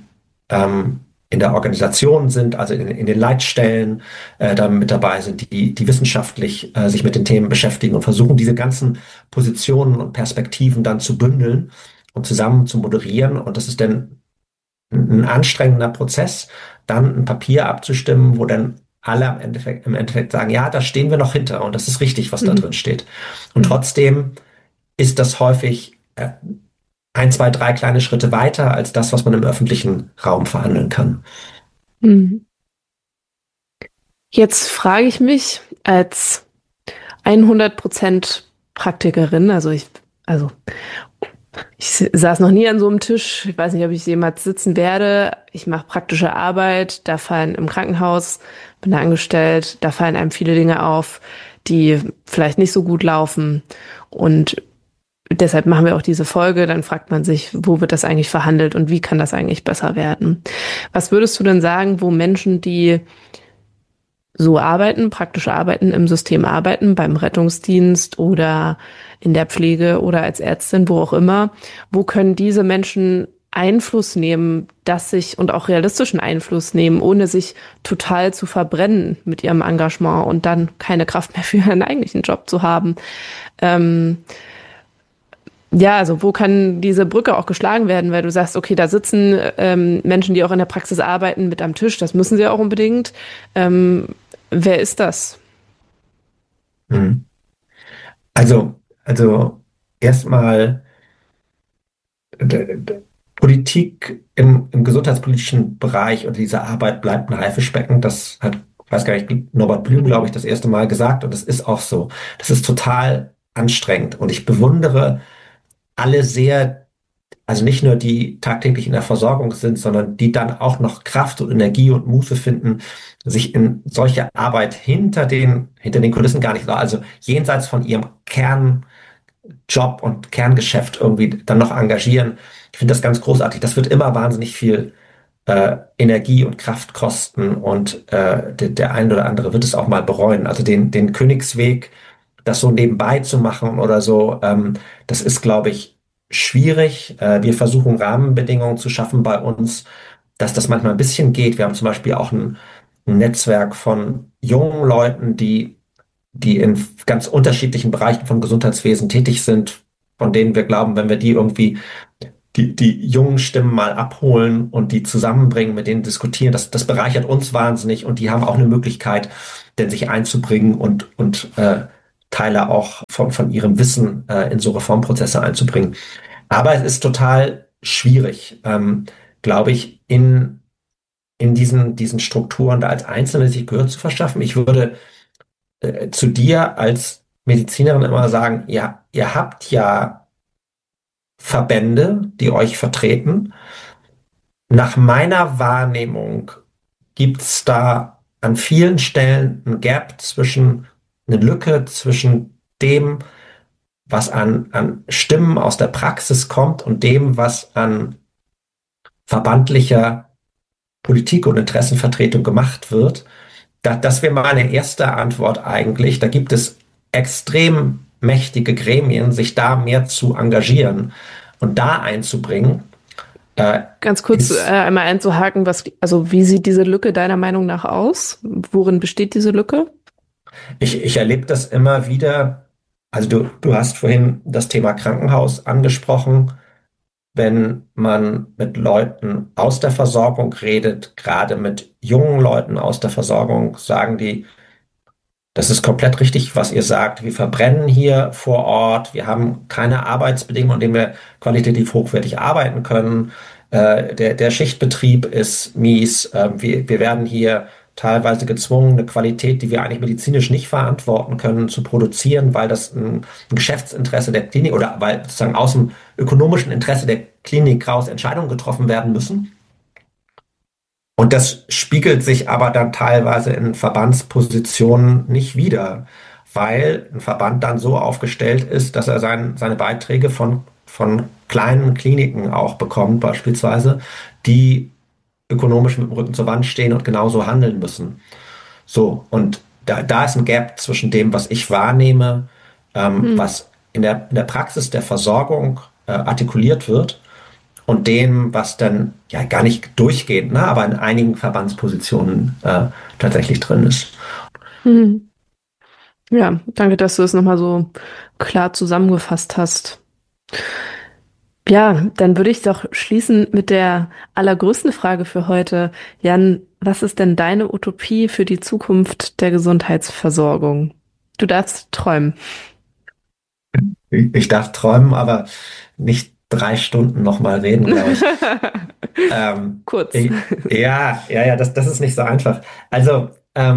in der Organisation sind, also in den Leitstellen da mit dabei sind, die wissenschaftlich sich mit den Themen beschäftigen und versuchen, diese ganzen Positionen und Perspektiven dann zu bündeln und zusammen zu moderieren. Und das ist dann ein anstrengender Prozess, dann ein Papier abzustimmen, wo dann alle im Endeffekt sagen, ja, da stehen wir noch hinter und das ist richtig, was da drin steht. Und trotzdem ist das häufig 1, 2, 3 kleine Schritte weiter als das, was man im öffentlichen Raum verhandeln kann. Jetzt frage ich mich als 100% Praktikerin, also ich saß noch nie an so einem Tisch, ich weiß nicht, ob ich jemals sitzen werde. Ich mache praktische Arbeit, da fallen im Krankenhaus, bin da angestellt, da fallen einem viele Dinge auf, die vielleicht nicht so gut laufen und deshalb machen wir auch diese Folge, dann fragt man sich, wo wird das eigentlich verhandelt und wie kann das eigentlich besser werden? Was würdest du denn sagen, wo Menschen, die so arbeiten, praktisch arbeiten, im System arbeiten, beim Rettungsdienst oder in der Pflege oder als Ärztin, wo auch immer, wo können diese Menschen Einfluss nehmen, und auch realistischen Einfluss nehmen, ohne sich total zu verbrennen mit ihrem Engagement und dann keine Kraft mehr für ihren eigentlichen Job zu haben? Ja, also wo kann diese Brücke auch geschlagen werden, weil du sagst, okay, da sitzen Menschen, die auch in der Praxis arbeiten, mit am Tisch, das müssen sie auch unbedingt. Wer ist das? Also erstmal Politik im gesundheitspolitischen Bereich und diese Arbeit bleibt ein Haifischbecken. Das hat, ich weiß gar nicht, Norbert Blüm, glaube ich, das erste Mal gesagt und das ist auch so. Das ist total anstrengend und ich bewundere alle sehr, also nicht nur die tagtäglich in der Versorgung sind, sondern die dann auch noch Kraft und Energie und Muße finden, sich in solche Arbeit hinter den Kulissen gar nicht, also jenseits von ihrem Kernjob und Kerngeschäft irgendwie dann noch engagieren. Ich finde das ganz großartig. Das wird immer wahnsinnig viel Energie und Kraft kosten und der ein oder andere wird es auch mal bereuen. Also den Königsweg, das so nebenbei zu machen oder so, das ist, glaube ich, schwierig. Wir versuchen Rahmenbedingungen zu schaffen bei uns, dass das manchmal ein bisschen geht. Wir haben zum Beispiel auch ein Netzwerk von jungen Leuten, die in ganz unterschiedlichen Bereichen vom Gesundheitswesen tätig sind, von denen wir glauben, wenn wir die irgendwie die jungen Stimmen mal abholen und die zusammenbringen, mit denen diskutieren, das bereichert uns wahnsinnig und die haben auch eine Möglichkeit, denn sich einzubringen und Teile auch von ihrem Wissen in so Reformprozesse einzubringen. Aber es ist total schwierig, glaube ich, in diesen Strukturen da als Einzelne sich Gehör zu verschaffen. Ich würde zu dir als Medizinerin immer sagen, ja, ihr habt ja Verbände, die euch vertreten. Nach meiner Wahrnehmung gibt es da an vielen Stellen ein Gap eine Lücke zwischen dem, was an Stimmen aus der Praxis kommt und dem, was an verbandlicher Politik und Interessenvertretung gemacht wird. Das wäre meine erste Antwort eigentlich. Da gibt es extrem mächtige Gremien, sich da mehr zu engagieren und da einzubringen. Ganz kurz einmal einzuhaken, also wie sieht diese Lücke deiner Meinung nach aus? Worin besteht diese Lücke? Ich erlebe das immer wieder. Also du hast vorhin das Thema Krankenhaus angesprochen. Wenn man mit Leuten aus der Versorgung redet, gerade mit jungen Leuten aus der Versorgung, sagen die, das ist komplett richtig, was ihr sagt. Wir verbrennen hier vor Ort. Wir haben keine Arbeitsbedingungen, in denen wir qualitativ hochwertig arbeiten können. Der Schichtbetrieb ist mies. Wir werden hier teilweise gezwungen, eine Qualität, die wir eigentlich medizinisch nicht verantworten können, zu produzieren, weil das ein Geschäftsinteresse der Klinik oder weil sozusagen aus dem ökonomischen Interesse der Klinik raus Entscheidungen getroffen werden müssen. Und das spiegelt sich aber dann teilweise in Verbandspositionen nicht wider, weil ein Verband dann so aufgestellt ist, dass er seine Beiträge von kleinen Kliniken auch bekommt, beispielsweise, die ökonomisch mit dem Rücken zur Wand stehen und genauso handeln müssen. So, und da ist ein Gap zwischen dem, was ich wahrnehme, was in der Praxis der Versorgung artikuliert wird und dem, was dann ja gar nicht durchgehend, ne, aber in einigen Verbandspositionen tatsächlich drin ist. Hm. Ja, danke, dass du es nochmal so klar zusammengefasst hast. Ja, dann würde ich doch schließen mit der allergrößten Frage für heute. Jan, was ist denn deine Utopie für die Zukunft der Gesundheitsversorgung? Du darfst träumen. Ich darf träumen, aber nicht 3 Stunden nochmal reden, glaube ich. Kurz. Ja, das ist nicht so einfach. Also,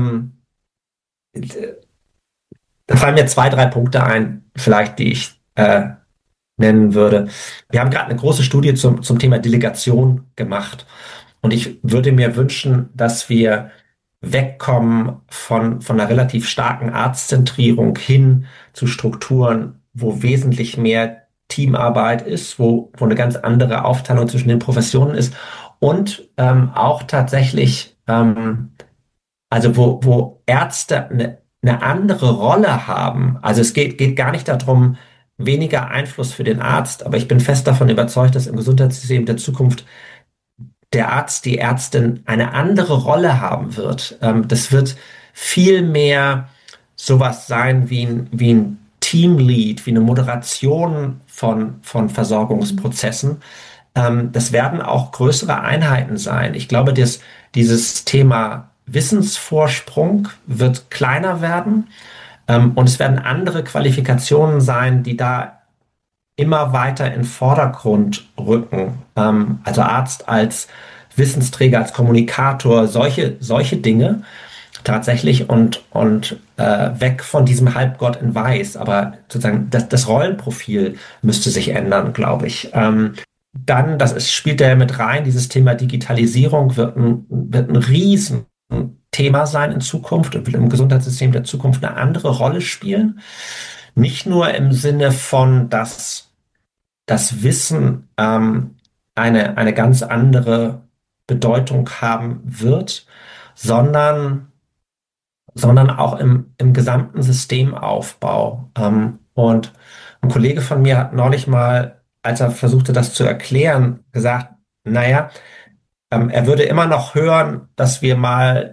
da fallen mir 2, 3 Punkte ein, vielleicht, die ich nennen würde. Wir haben gerade eine große Studie zum Thema Delegation gemacht. Und ich würde mir wünschen, dass wir wegkommen von einer relativ starken Arztzentrierung hin zu Strukturen, wo wesentlich mehr Teamarbeit ist, wo eine ganz andere Aufteilung zwischen den Professionen ist und auch tatsächlich, also wo Ärzte eine andere Rolle haben. Also es geht gar nicht darum, weniger Einfluss für den Arzt, aber ich bin fest davon überzeugt, dass im Gesundheitssystem der Zukunft der Arzt, die Ärztin eine andere Rolle haben wird. Das wird viel mehr sowas sein wie ein Teamlead, wie eine Moderation von Versorgungsprozessen. Das werden auch größere Einheiten sein. Ich glaube, dieses Thema Wissensvorsprung wird kleiner werden. Und es werden andere Qualifikationen sein, die da immer weiter in den Vordergrund rücken. Also Arzt als Wissensträger, als Kommunikator, solche Dinge tatsächlich und weg von diesem Halbgott in Weiß. Aber sozusagen das Rollenprofil müsste sich ändern, glaube ich. Dann, spielt ja mit rein, dieses Thema Digitalisierung wird ein Riesenthema sein in Zukunft und wird im Gesundheitssystem der Zukunft eine andere Rolle spielen. Nicht nur im Sinne von, dass das Wissen eine ganz andere Bedeutung haben wird, sondern auch im gesamten Systemaufbau. Und ein Kollege von mir hat neulich mal, als er versuchte, das zu erklären, gesagt, naja, Er würde immer noch hören, dass wir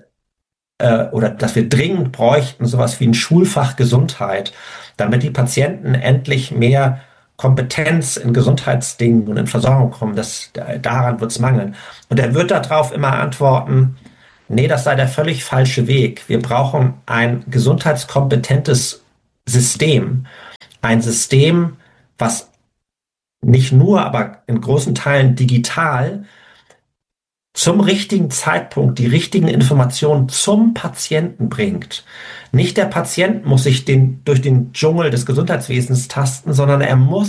oder dass wir dringend bräuchten sowas wie ein Schulfach Gesundheit, damit die Patienten endlich mehr Kompetenz in Gesundheitsdingen und in Versorgung kommen. Daran wird es mangeln. Und er wird darauf immer antworten, nee, das sei der völlig falsche Weg. Wir brauchen ein gesundheitskompetentes System. Ein System, was nicht nur, aber in großen Teilen digital zum richtigen Zeitpunkt die richtigen Informationen zum Patienten bringt. Nicht der Patient muss sich durch den Dschungel des Gesundheitswesens tasten, sondern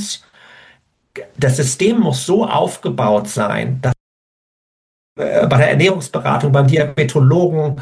das System muss so aufgebaut sein, dass bei der Ernährungsberatung, beim Diabetologen,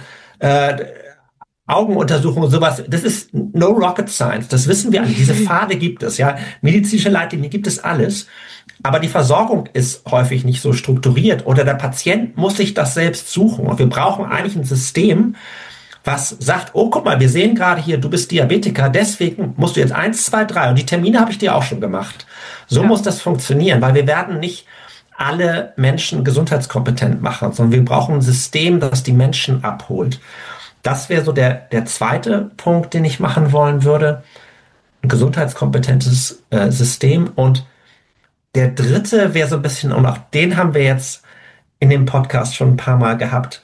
Augenuntersuchungen, sowas, das ist no rocket science, das wissen wir alle, diese Pfade gibt es, ja, medizinische Leitlinien gibt es alles, aber die Versorgung ist häufig nicht so strukturiert oder der Patient muss sich das selbst suchen und wir brauchen eigentlich ein System, was sagt, oh, guck mal, wir sehen gerade hier, du bist Diabetiker, deswegen musst du jetzt 1, 2, 3 und die Termine habe ich dir auch schon gemacht. So muss das funktionieren, weil wir werden nicht alle Menschen gesundheitskompetent machen, sondern wir brauchen ein System, das die Menschen abholt. Das wäre so der zweite Punkt, den ich machen wollen würde. Ein gesundheitskompetentes System. Und der dritte wäre so ein bisschen, und auch den haben wir jetzt in dem Podcast schon ein paar Mal gehabt.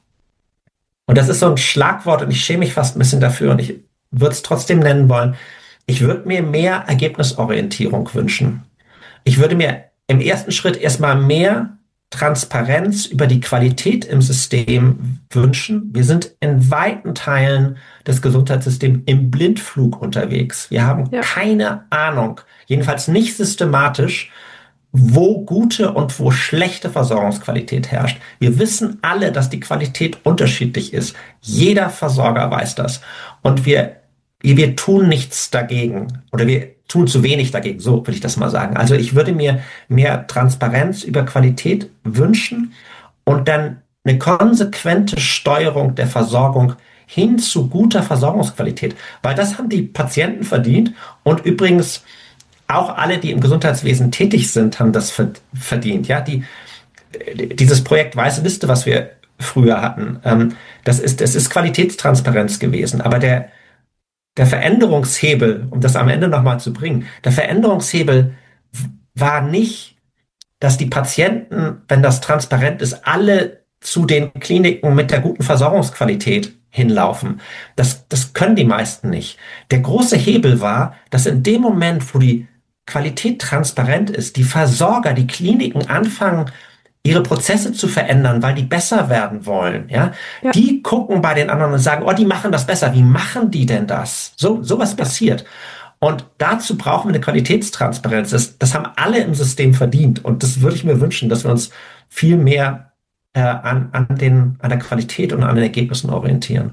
Und das ist so ein Schlagwort und ich schäme mich fast ein bisschen dafür und ich würde es trotzdem nennen wollen. Ich würde mir mehr Ergebnisorientierung wünschen. Ich würde mir im ersten Schritt erstmal mehr Transparenz über die Qualität im System wünschen. Wir sind in weiten Teilen des Gesundheitssystems im Blindflug unterwegs. Wir haben keine Ahnung, jedenfalls nicht systematisch, wo gute und wo schlechte Versorgungsqualität herrscht. Wir wissen alle, dass die Qualität unterschiedlich ist. Jeder Versorger weiß das. Und wir tun nichts dagegen oder wir tun zu wenig dagegen, so will ich das mal sagen. Also ich würde mir mehr Transparenz über Qualität wünschen und dann eine konsequente Steuerung der Versorgung hin zu guter Versorgungsqualität, weil das haben die Patienten verdient und übrigens auch alle, die im Gesundheitswesen tätig sind, haben das verdient. Ja, dieses Projekt Weiße Liste, was wir früher hatten, das ist Qualitätstransparenz gewesen, aber der Veränderungshebel, um das am Ende nochmal zu bringen, der Veränderungshebel war nicht, dass die Patienten, wenn das transparent ist, alle zu den Kliniken mit der guten Versorgungsqualität hinlaufen. Das können die meisten nicht. Der große Hebel war, dass in dem Moment, wo die Qualität transparent ist, die Versorger, die Kliniken anfangen, ihre Prozesse zu verändern, weil die besser werden wollen, ja? Die gucken bei den anderen und sagen, oh, die machen das besser. Wie machen die denn das? Sowas passiert. Und dazu brauchen wir eine Qualitätstransparenz. Das haben alle im System verdient. Und das würde ich mir wünschen, dass wir uns viel mehr an der Qualität und an den Ergebnissen orientieren.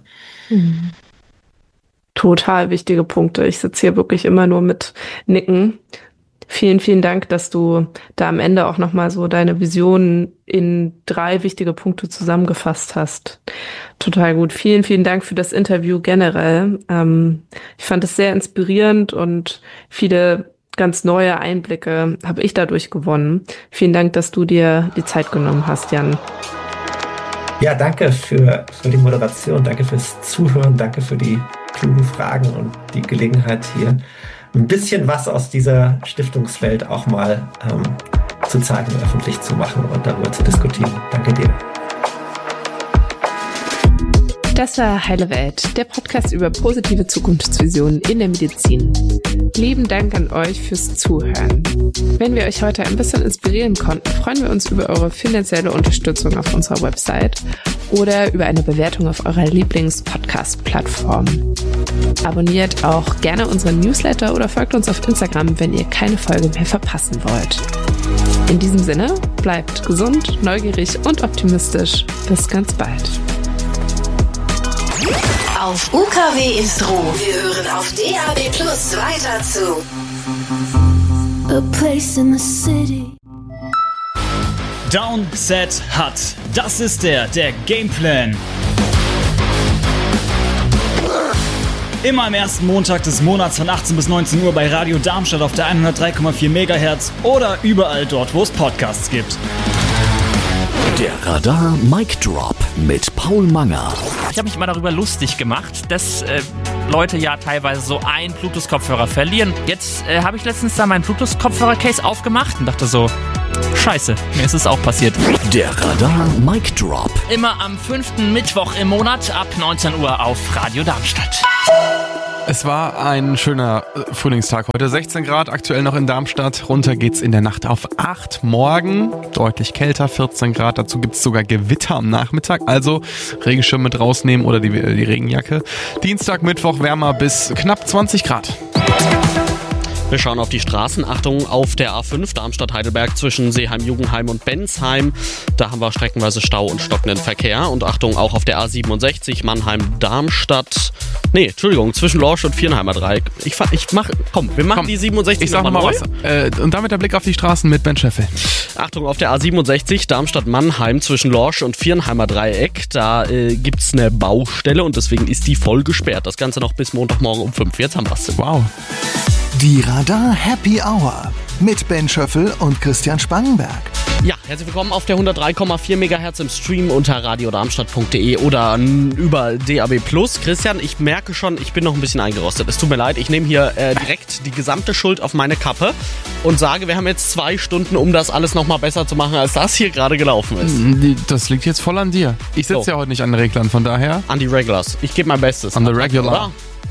Total wichtige Punkte. Ich sitze hier wirklich immer nur mit Nicken. Vielen, vielen Dank, dass du da am Ende auch nochmal so deine Visionen in 3 wichtige Punkte zusammengefasst hast. Total gut. Vielen, vielen Dank für das Interview generell. Ich fand es sehr inspirierend und viele ganz neue Einblicke habe ich dadurch gewonnen. Vielen Dank, dass du dir die Zeit genommen hast, Jan. Ja, danke für die Moderation, danke fürs Zuhören, danke für die klugen Fragen und die Gelegenheit hier ein bisschen was aus dieser Stiftungswelt auch mal zu zeigen, öffentlich zu machen und darüber zu diskutieren. Danke dir. Das war Heile Welt, der Podcast über positive Zukunftsvisionen in der Medizin. Lieben Dank an euch fürs Zuhören. Wenn wir euch heute ein bisschen inspirieren konnten, freuen wir uns über eure finanzielle Unterstützung auf unserer Website oder über eine Bewertung auf eurer Lieblings-Podcast-Plattform. Abonniert auch gerne unseren Newsletter oder folgt uns auf Instagram, wenn ihr keine Folge mehr verpassen wollt. In diesem Sinne, bleibt gesund, neugierig und optimistisch. Bis ganz bald. Auf UKW Intro. Wir hören auf DAB+ weiter zu. A place in the city. Down, Set, Hut. Das ist der Gameplan. Immer am ersten Montag des Monats von 18 bis 19 Uhr bei Radio Darmstadt auf der 103,4 MHz oder überall dort, wo es Podcasts gibt. Der Radar Mic Drop mit Paul Manger. Ich habe mich immer darüber lustig gemacht, dass Leute ja teilweise so einen Bluetooth-Kopfhörer verlieren. Jetzt habe ich letztens da meinen Bluetooth-Kopfhörer-Case aufgemacht und dachte so, scheiße, mir ist es auch passiert. Der Radar Mic Drop. Immer am 5. Mittwoch im Monat ab 19 Uhr auf Radio Darmstadt. Es war ein schöner Frühlingstag heute. 16 Grad aktuell noch in Darmstadt. Runter geht's in der Nacht auf 8. Morgen deutlich kälter, 14 Grad. Dazu gibt's sogar Gewitter am Nachmittag. Also Regenschirm mit rausnehmen oder die Regenjacke. Dienstag, Mittwoch wärmer bis knapp 20 Grad. Wir schauen auf die Straßen. Achtung auf der A5 Darmstadt-Heidelberg zwischen Seeheim-Jugendheim und Bensheim. Da haben wir streckenweise Stau und stockenden Verkehr. Und Achtung auch auf der A67 Mannheim-Darmstadt. Zwischen Lorsch und Viernheimer Dreieck. Wir machen die 67 Ich sag nochmal was. Und damit der Blick auf die Straßen mit Ben Scheffel. Achtung auf der A67 Darmstadt-Mannheim zwischen Lorsch und Viernheimer Dreieck. Da gibt's eine Baustelle und deswegen ist die voll gesperrt. Das Ganze noch bis Montagmorgen um 5. Jetzt haben wir's. Wow. Die Radar Happy Hour mit Ben Schöffel und Christian Spangenberg. Ja, herzlich willkommen auf der 103,4 MHz im Stream unter radiodarmstadt.de oder über DAB+. Christian, ich merke schon, ich bin noch ein bisschen eingerostet. Es tut mir leid, ich nehme hier direkt die gesamte Schuld auf meine Kappe und sage, wir haben jetzt 2 Stunden, um das alles nochmal besser zu machen, als das hier gerade gelaufen ist. Das liegt jetzt voll an dir. Ich sitze ja heute nicht an den Reglern, von daher... An die Regulars. Ich gebe mein Bestes. An the regular. Oder?